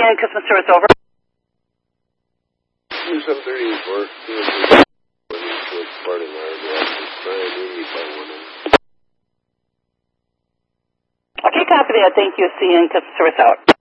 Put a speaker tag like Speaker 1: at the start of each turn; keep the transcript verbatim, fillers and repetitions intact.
Speaker 1: N customer service over.
Speaker 2: two seven three four.
Speaker 1: Okay, copy that. Thank you. C N customer service out.